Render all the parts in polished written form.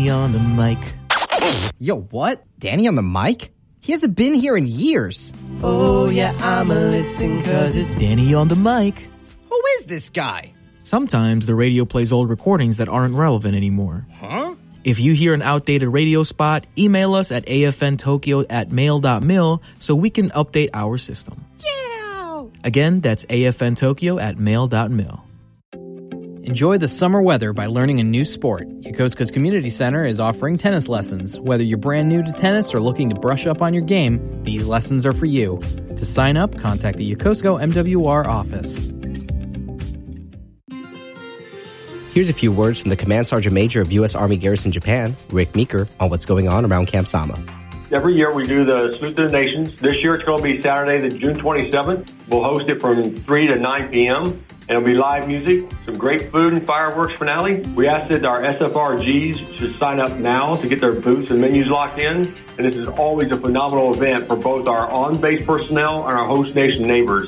Danny on the mic. Yo, what? Danny on the mic? He hasn't been here in years. Oh yeah, I'ma listen cause it's Danny on the mic. Who is this guy? Sometimes the radio plays old recordings that aren't relevant anymore. Huh? If you hear an outdated radio spot, email us at afntokyo@mail.mil so we can update our system. Yeah! Again, that's afntokyo@mail.mil. Enjoy the summer weather by learning a new sport. Yokosuka's Community Center is offering tennis lessons. Whether you're brand new to tennis or looking to brush up on your game, these lessons are for you. To sign up, contact the Yokosuka MWR office. Here's a few words from the Command Sergeant Major of U.S. Army Garrison Japan, Rick Meeker, on what's going on around Camp Sama. Every year we do the Salute to the Nations. This year it's going to be Saturday, June 27th. We'll host it from 3 to 9 p.m. And it'll be live music, some great food and fireworks finale. We asked that our SFRGs should sign up now to get their booths and menus locked in. And this is always a phenomenal event for both our on-base personnel and our host nation neighbors.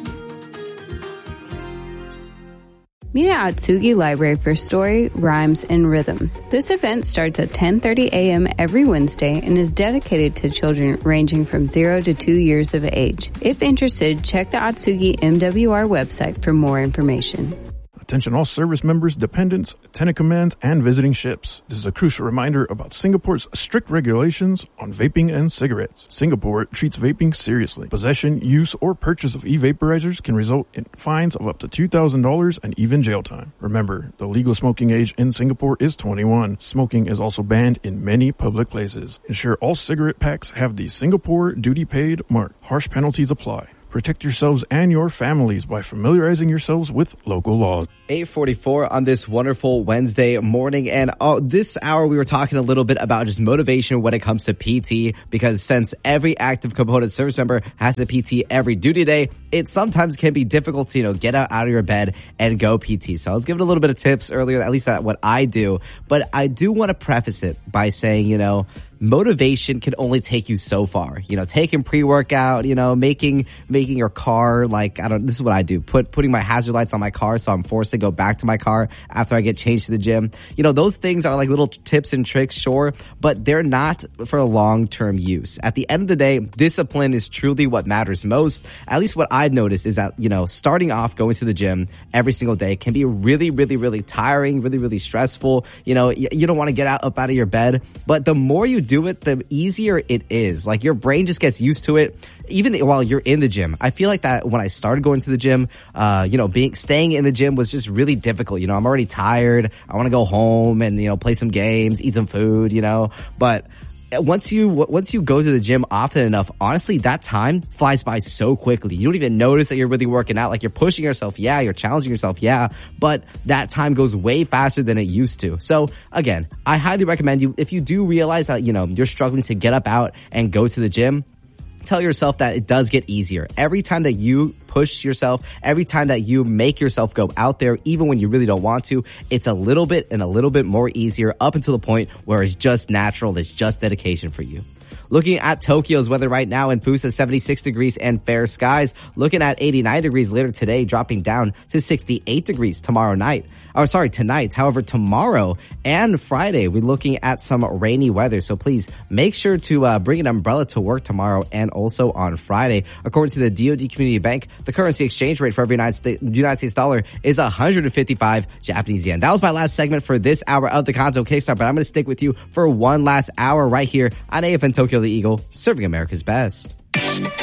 Meet at Atsugi Library for story, rhymes, and rhythms. This event starts at 10:30 a.m. every Wednesday and is dedicated to children ranging from 0 to 2 years of age. If interested, check the Atsugi MWR website for more information. Attention all service members, dependents, lieutenant commands, and visiting ships. This is a crucial reminder about Singapore's strict regulations on vaping and cigarettes. Singapore treats vaping seriously. Possession, use, or purchase of e-vaporizers can result in fines of up to $2,000 and even jail time. Remember, the legal smoking age in Singapore is 21. Smoking is also banned in many public places. Ensure all cigarette packs have the Singapore Duty Paid mark. Harsh penalties apply. Protect yourselves and your families by familiarizing yourselves with local laws. 8:44 on this wonderful Wednesday morning. And this hour we were talking a little bit about just motivation when it comes to PT, because since every active component service member has a PT every duty day, it sometimes can be difficult to, get out of your bed and go PT. So I was giving a little bit of tips earlier, at least that's what I do. But I do want to preface it by saying, motivation can only take you so far. Taking pre-workout, making your car this is what I do. Putting my hazard lights on my car so I'm forced to go back to my car after I get changed to the gym. Those things are like little tips and tricks, sure, but they're not for long-term use. At the end of the day, discipline is truly what matters most. At least what I've noticed is that, starting off going to the gym every single day can be really, really, really tiring, really, really stressful. You don't want to get up out of your bed, but the more you do it, the easier it is. Like your brain just gets used to it, even while you're in the gym. I feel like that when I started going to the gym, staying in the gym was just really difficult. I'm already tired. I want to go home and, play some games, eat some food, but once you go to the gym often enough, honestly, that time flies by so quickly. You don't even notice that you're really working out. Like you're pushing yourself. Yeah. You're challenging yourself. Yeah. But that time goes way faster than it used to. So again, I highly recommend you, if you do realize that, you're struggling to get up out and go to the gym, tell yourself that it does get easier. Every time that you push yourself, every time that you make yourself go out there, even when you really don't want to, it's a little bit more easier up until the point where it's just natural. It's just dedication for you. Looking at Tokyo's weather right now in Busan, 76 degrees and fair skies. Looking at 89 degrees later today, dropping down to 68 degrees tonight. However, tomorrow and Friday, we're looking at some rainy weather. So please make sure to bring an umbrella to work tomorrow and also on Friday. According to the DoD Community Bank, the currency exchange rate for every United States dollar is 155 Japanese yen. That was my last segment for this hour of the Kanto K-Star, but I'm going to stick with you for one last hour right here on AFN Tokyo the Eagle, serving America's best.